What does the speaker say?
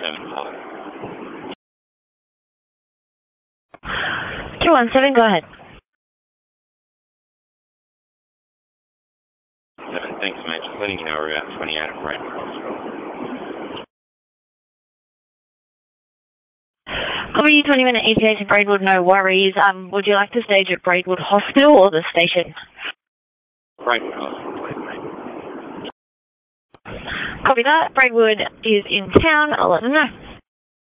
217, go ahead. Thanks, mate. Just letting you know we're about 20 out of Braidwood Hospital. Copy 20-minute ETA to Braidwood, no worries. Would you like to stage at Braidwood Hospital or the station? Braidwood Hospital, please, mate. Copy that. Braidwood is in town. I'll let them know.